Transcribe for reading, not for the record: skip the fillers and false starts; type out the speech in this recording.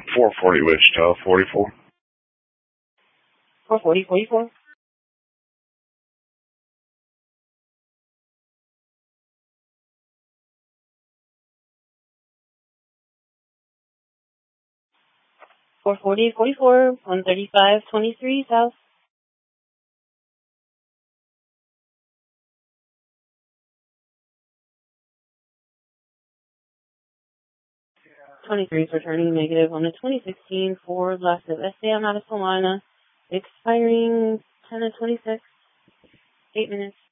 440 Wichita, 44. 440, 44. .440, 44, 135, 23 south. 23 is returning negative on the 2016 Ford Lasso SDM out of Salina, expiring 10 of 26, 8 minutes.